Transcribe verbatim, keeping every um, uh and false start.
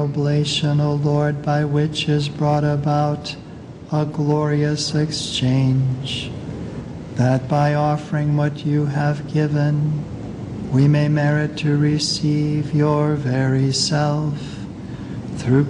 oblation, O Lord, by which is brought about a glorious exchange, that by offering what you have given, we may merit to receive your very self, through